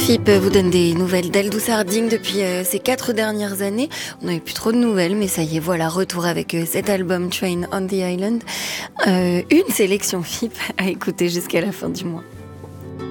FIP vous donne des nouvelles d'Aldous Harding depuis ces 4 dernières années. On n'avait plus trop de nouvelles, mais ça y est, voilà, retour avec cet album Train on the Island. Une sélection FIP à écouter jusqu'à la fin du mois.